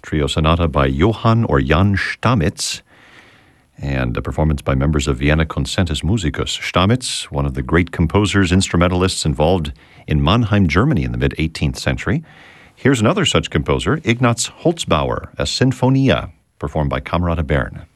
Trio Sonata by Johann or Jan Stamitz, and a performance by members of Vienna Concentus Musicus. Stamitz, one of the great composers, instrumentalists involved in Mannheim, Germany in the mid-18th century. Here's another such composer, Ignaz Holzbauer, a Sinfonia, performed by Camerata Bern.